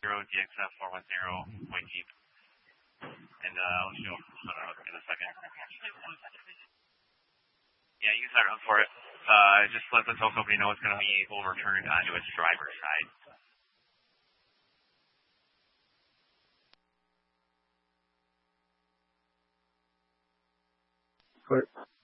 DXF 410 white Jeep. And I'll show in a second. Yeah, you can start up for it. Just let the tow company know it's going to be overturned onto its driver's side. Clear.